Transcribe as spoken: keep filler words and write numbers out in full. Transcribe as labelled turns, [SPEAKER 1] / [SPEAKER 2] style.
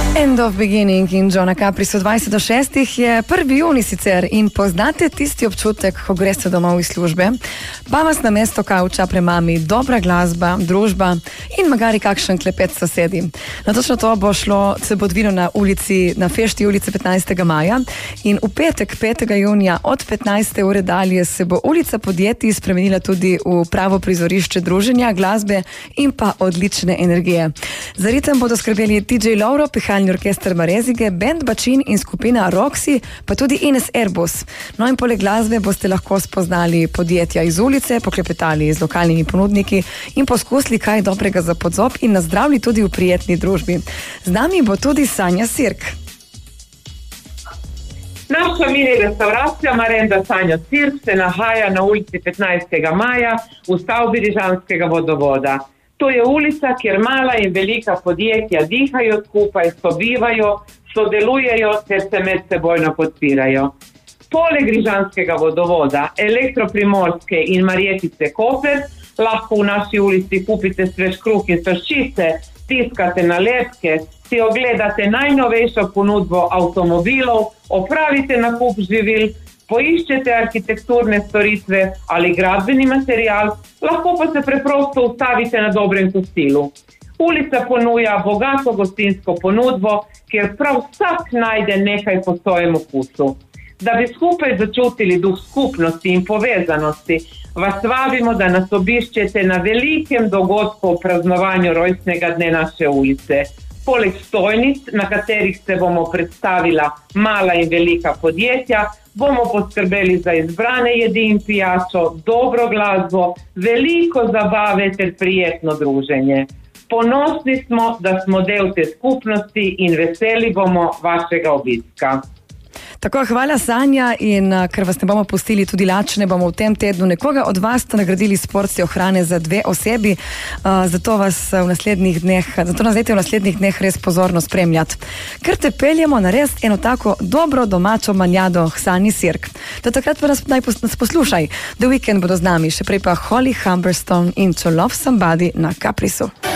[SPEAKER 1] End of Beginning in Johna Caprisa dvajset do šestih je prvi junij sicer in poznate tisti občutek, ko greste domov iz službe, pa vas na mesto kavča premami dobra glasba, družba in magari kakšen klepet s sosedi. Na točno to bo šlo, se bo odvilo na ulici, na Fešti ulici petnajstega maja in v petek, petega junija od petnajste ure dalje se bo ulica Podjetij spremenila tudi v pravo prizorišče druženja, glasbe in pa odlične energije. Za ritem bodo skrbeli D J Lauro, pihalni orkester Marezige, band Bačin in skupina Roxy, pa tudi Ines Airbus. No in poleg glasbe boste lahko spoznali podjetja iz ulice, poklepetali z lokalnimi ponudniki in poskusili kaj dobrega za podzob in nazdravili tudi v prijetni družbi. Z nami bo tudi Sanja Sirk.
[SPEAKER 2] Naša mini restauracija Marenda Sanja Sirk se nahaja na ulici petnajstega maja v stavbi Rižanskega vodovoda. To je ulica, kjer mala in velika podjetja dihajo skupaj, sobivajo, sodelujejo ter se medsebojno podpirajo. Poleg Rižanskega vodovoda, Elektroprimorske in Marjetice Koper lahko v naši ulici kupite svež kruh in srščice, stiskate nalepke, si ogledate najnovejšo ponudbo avtomobilov, opravite nakup živil, poiščete arhitekturne storitve ali gradbeni material, lahko pa se preprosto ustavite na dobrem kosilu. Ulica ponuja bogato gostinsko ponudbo, kjer prav vsak najde nekaj po svojem okusu. Da bi skupaj začutili duh skupnosti in povezanosti, vas vabimo, da nas obiščete na velikem dogodku v praznovanju rojstnega dne naše ulice. Poleg stojnic, na katerih se bomo predstavila mala in velika podjetja, bomo poskrbeli za izbrane jedi in pijačo, dobro glasbo, veliko zabave ter prijetno druženje. Ponosni smo, da smo del te skupnosti in veseli bomo vašega obiska.
[SPEAKER 1] Tako, hvala Sanja in ker vas ne bomo pustili tudi lačne, bomo v tem tednu nekoga od vas nagradili s porcijo hrane za dve osebi, uh, zato vas v naslednjih dneh, zato nas dajte v naslednjih dneh res pozorno spremljati. Ker te peljemo na res eno tako dobro domačo manjado Sani Sirk. Do takrat pa nas, naj nas poslušaj. The Weekend bodo z nami, še prej pa Holly Humberstone in To Love Somebody na Caprisu.